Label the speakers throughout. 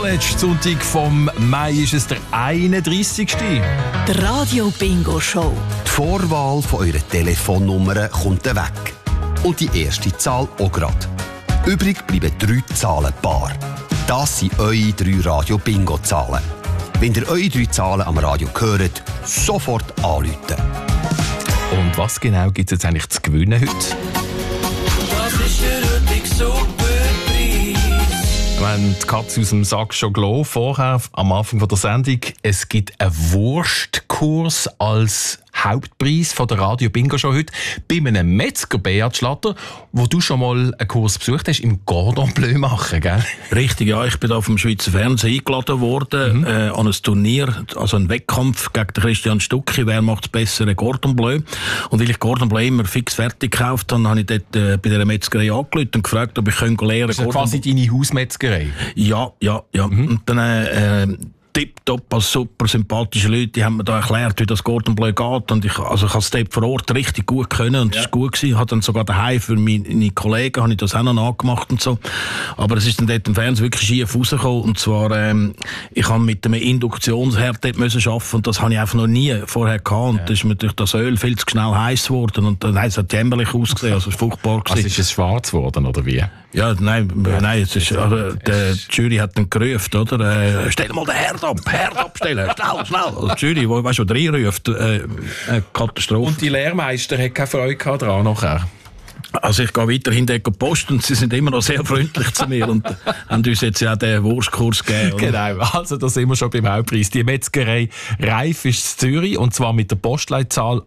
Speaker 1: vorletzte Sonntag vom Mai ist es der 31.
Speaker 2: Die Radio Bingo Show.
Speaker 3: Die Vorwahl von eurer Telefonnummer kommt weg. Und die erste Zahl auch gerade. Übrig bleiben 3 Zahlen bar. Das sind eure 3 Radio Bingo Zahlen. Wenn ihr eure 3 Zahlen am Radio hört, sofort anrufen.
Speaker 1: Und was genau gibt es jetzt eigentlich zu gewinnen heute?
Speaker 4: Das ist der heutige Superpreis.
Speaker 1: Wir haben die Katze aus dem Sack schon gelassen, vorher am Anfang der Sendung. Es gibt einen Wurstkurs als Hauptpreis von der Radio Bingo Show heute bei einem Metzger, Beat Schlatter, wo du schon mal einen Kurs besucht hast, im Cordon Bleu machen, gell?
Speaker 5: Richtig, ja. Ich bin da vom Schweizer Fernsehen eingeladen worden, an ein Turnier, also einen Wettkampf gegen den Christian Stucki, wer macht das bessere Cordon Bleu. Und weil ich Cordon Bleu immer fix fertig gekauft habe, habe ich dort bei dieser Metzgerei angerufen und gefragt, ob ich lernen kann.
Speaker 1: Das ist quasi deine Hausmetzgerei?
Speaker 5: Ja. Und dann tipptopp, als super sympathische Leute, die haben mir da erklärt, wie das Cordon Bleu geht. Und ich habe es dort vor Ort richtig gut können und es war gut gewesen. Ich habe dann sogar daheim für meine Kollegen habe ich das auch noch nachgemacht und so. Aber es ist dann dort im Fernsehen wirklich schief rausgekommen. Und zwar, ich habe mit einem Induktionsherd dort müssen arbeiten und das habe ich einfach noch nie vorher gehabt. Und da ist mir durch das Öl viel zu schnell heiß geworden und dann hat es jämmerlich ausgesehen, also es war furchtbar gewesen.
Speaker 1: Also ist es schwarz geworden, oder wie?
Speaker 5: Ja, nein, es ist, die Jury hat dann gerufen, oder? Stell mal den Herd abstellen, schnell. Also die Jury, die schon reinruft, Katastrophe.
Speaker 1: Und die Lehrmeister hat keine Freude daran nachher?
Speaker 5: Also ich gehe weiterhin dort posten und sie sind immer noch sehr freundlich zu mir und haben uns jetzt ja den Wurstkurs gegeben. Oder?
Speaker 1: Genau, also da sind wir schon beim Hauptpreis. Die Metzgerei Reif ist in Zürich und zwar mit der Postleitzahl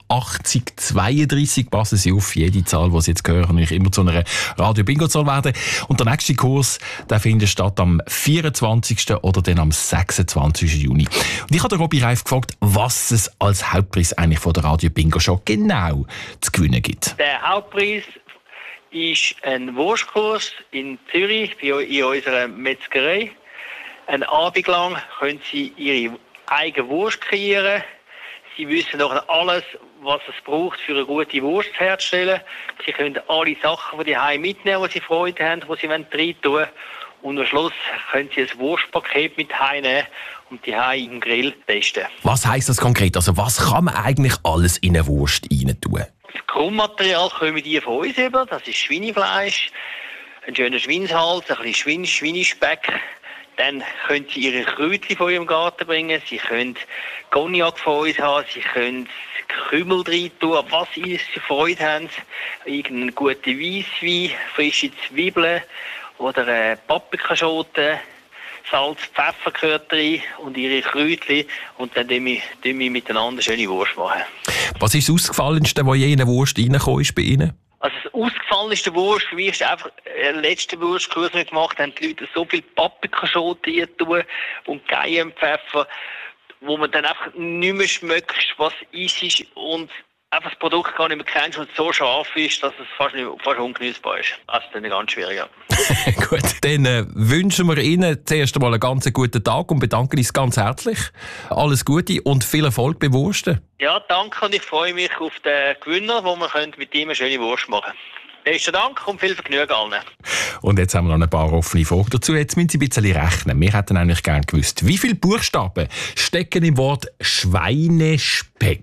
Speaker 1: 8032. Passen Sie auf, jede Zahl, die Sie jetzt hören, kann immer zu einer Radio-Bingo-Zahl werden. Und der nächste Kurs, der findet statt am 24. oder dann am 26. Juni. Und ich habe den Robby Reif gefragt, was es als Hauptpreis eigentlich von der Radio-Bingo-Show genau zu gewinnen gibt.
Speaker 6: Der Hauptpreis ist ein Wurstkurs in Zürich in unserer Metzgerei. Einen Abend lang können Sie Ihre eigene Wurst kreieren. Sie wissen noch alles, was es braucht, für eine gute Wurst herzustellen. Sie können alle Sachen von daheim mitnehmen, die Sie Freude haben, die Sie rein tun wollen. Und am Schluss können Sie ein Wurstpaket mit heimnehmen und die heim im Grill testen.
Speaker 1: Was heisst das konkret? Also was kann man eigentlich alles in eine Wurst rein tun?
Speaker 6: Das Grundmaterial kommen die von uns über. Das ist Schweinefleisch, ein schöner Schweinshals, ein bisschen Schweinespeck. Dann können Sie Ihre Kräutchen von Ihrem Garten bringen. Sie können Cognac von uns haben. Sie können Kümmel rein tun, was Sie Freude haben. Irgendeinen guten Weisswein, frische Zwiebeln oder Paprikaschoten. Salz, Pfeffer gehört rein und ihre Kräutchen und dann tun wir miteinander schöne Wurst machen.
Speaker 1: Was ist das Ausgefallenste, was je in eine Wurst reingekommen ist bei Ihnen?
Speaker 6: Also das Ausgefallenste Wurst für mich ist einfach der letzte Wurstkurs, den wir gemacht haben, die Leute so viel Paprikaschoten tun und Cayennepfeffer, wo man dann einfach nicht mehr schmeckt, was ist und einfach das Produkt gar nicht mehr kennst und so scharf ist, dass es fast ungenießbar ist. Also dann ganz schwierig, ja.
Speaker 1: Gut, dann wünschen wir Ihnen zuerst einmal einen ganz guten Tag und bedanken uns ganz herzlich. Alles Gute und viel Erfolg beim Wursten.
Speaker 6: Ja, danke und ich freue mich auf den Gewinner, wo wir mit ihm eine schöne Wurst machen können. Besten Dank und viel Vergnügen allen.
Speaker 1: Und jetzt haben wir noch ein paar offene Fragen dazu. Jetzt müssen Sie ein bisschen rechnen. Wir hätten eigentlich gerne gewusst, wie viele Buchstaben stecken im Wort Schweinespeck?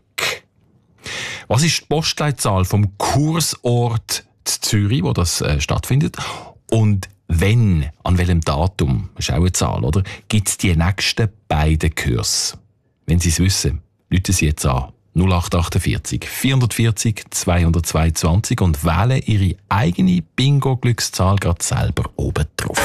Speaker 1: Was ist die Postleitzahl vom Kursort in Zürich, wo das stattfindet? Und wenn, an welchem Datum, das ist auch eine Zahl, oder? Gibt es die nächsten beiden Kurse? Wenn Sie es wissen, rufen Sie jetzt an 0848 440 222 und wählen Ihre eigene Bingo-Glückszahl gerade selber oben drauf.